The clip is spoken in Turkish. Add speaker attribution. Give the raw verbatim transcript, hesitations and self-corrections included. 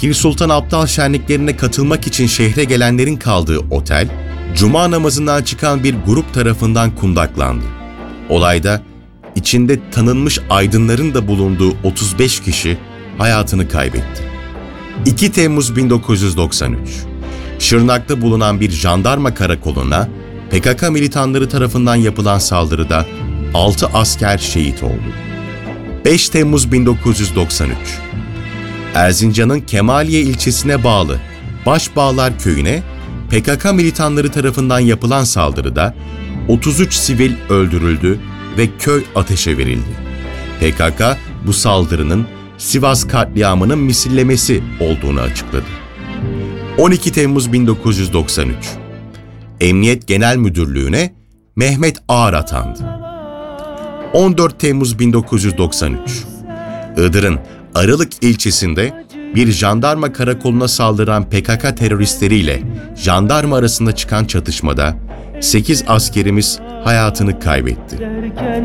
Speaker 1: Pir Sultan Abdal şenliklerine katılmak için şehre gelenlerin kaldığı otel, cuma namazından çıkan bir grup tarafından kundaklandı. Olayda içinde tanınmış aydınların da bulunduğu otuz beş kişi hayatını kaybetti. iki Temmuz bin dokuz yüz doksan üç, Şırnak'ta bulunan bir jandarma karakoluna P K K militanları tarafından yapılan saldırıda altı asker şehit oldu. beş Temmuz bin dokuz yüz doksan üç, Erzincan'ın Kemaliye ilçesine bağlı Başbağlar köyüne P K K militanları tarafından yapılan saldırıda otuz üç sivil öldürüldü ve köy ateşe verildi. P K K bu saldırının Sivas katliamının misillemesi olduğunu açıkladı. on iki Temmuz bin dokuz yüz doksan üç, Emniyet Genel Müdürlüğü'ne Mehmet Ağar atandı. on dört Temmuz bin dokuz yüz doksan üç, Iğdır'ın Arılık ilçesinde bir jandarma karakoluna saldıran P K K teröristleriyle jandarma arasında çıkan çatışmada sekiz askerimiz hayatını kaybetti.